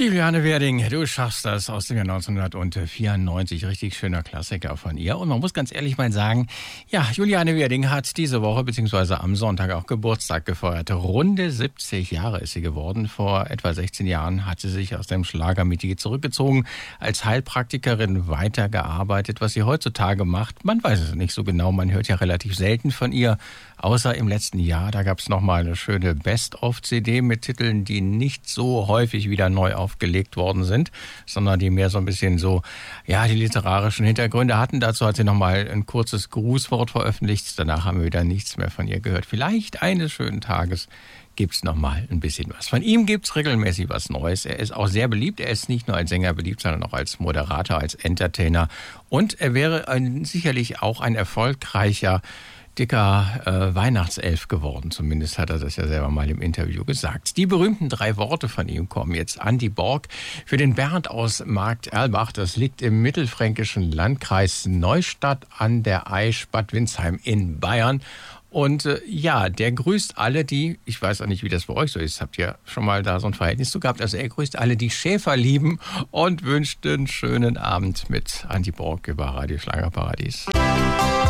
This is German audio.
Die Juliane Werding, du schaffst das, aus dem Jahr 1994. Richtig schöner Klassiker von ihr. Und man muss ganz ehrlich mal sagen, ja, Juliane Werding hat diese Woche bzw. am Sonntag auch Geburtstag gefeiert. Runde 70 Jahre ist sie geworden. Vor etwa 16 Jahren hat sie sich aus dem Schlagermetier zurückgezogen, als Heilpraktikerin weitergearbeitet. Was sie heutzutage macht, man weiß es nicht so genau. Man hört ja relativ selten von ihr, außer im letzten Jahr. Da gab es nochmal eine schöne Best-of-CD mit Titeln, die nicht so häufig wieder neu aufgelegt worden sind, sondern die mehr so ein bisschen so, ja, die literarischen Hintergründe hatten. Dazu hat sie nochmal ein kurzes Grußwort veröffentlicht. Danach haben wir wieder nichts mehr von ihr gehört. Vielleicht eines schönen Tages gibt's nochmal ein bisschen was. Von ihm gibt's regelmäßig was Neues. Er ist auch sehr beliebt. Er ist nicht nur als Sänger beliebt, sondern auch als Moderator, als Entertainer. Und er wäre sicherlich auch ein erfolgreicher dicker Weihnachtself geworden. Zumindest hat er das ja selber mal im Interview gesagt. Die berühmten 3 Worte von ihm kommen jetzt. Andi Borg für den Bernd aus Markt Erlbach. Das liegt im mittelfränkischen Landkreis Neustadt an der Aisch, Bad Windsheim in Bayern. Und ja, der grüßt alle, die, ich weiß auch nicht, wie das bei euch so ist, habt ihr schon mal da so ein Verhältnis zu gehabt, also er grüßt alle, die Schäfer lieben und wünscht einen schönen Abend mit Andi Borg über Radio Schlagerparadies.